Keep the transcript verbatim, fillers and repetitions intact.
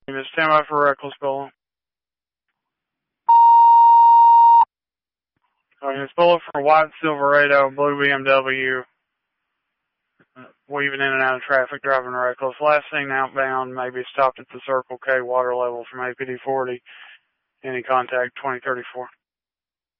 Just stand by for reckless bullet. Okay, it's bullet for white Silverado, blue B M W, weaving in and out of traffic, driving reckless. Last seen outbound, maybe stopped at the Circle K water level from A P D forty. Any contact, twenty thirty-four.